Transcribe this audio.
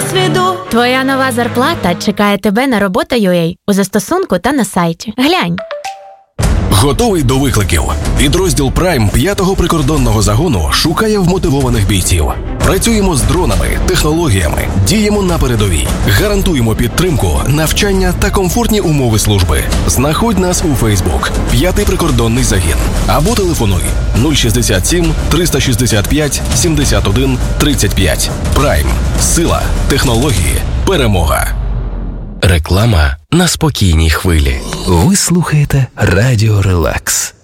досвіду. Твоя нова зарплата чекає тебе на робота.ua у застосунку та на сайті. Глянь. Готовий до викликів? Підрозділ Prime 5-го прикордонного загону шукає вмотивованих бійців. Працюємо з дронами, технологіями, діємо на передовій. Гарантуємо підтримку, навчання та комфортні умови служби. Знаходь нас у Facebook 5-й прикордонний загін. Або телефонуй 067 365 71 35. Prime. Сила, технології, перемога. Реклама на спокійній хвилі. Ви слухаєте Радіо Релакс.